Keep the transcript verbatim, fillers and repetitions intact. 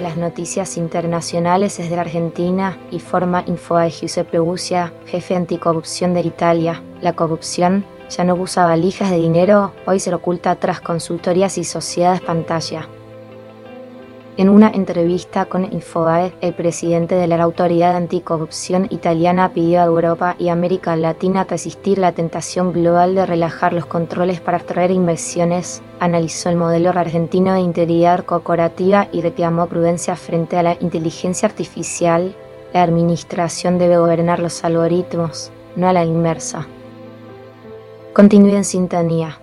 las noticias internacionales desde la Argentina, informa Infobae Giuseppe Buccia, jefe anticorrupción de Italia. La corrupción ya no usa valijas de dinero, hoy se oculta tras consultorías y sociedades pantalla. En una entrevista con Infobae, el presidente de la Autoridad Anticorrupción italiana pidió a Europa y América Latina resistir la tentación global de relajar los controles para atraer inversiones, analizó el modelo argentino de integridad corporativa y reclamó prudencia frente a la inteligencia artificial. La administración debe gobernar los algoritmos, no a la inversa. Continúe en sintonía.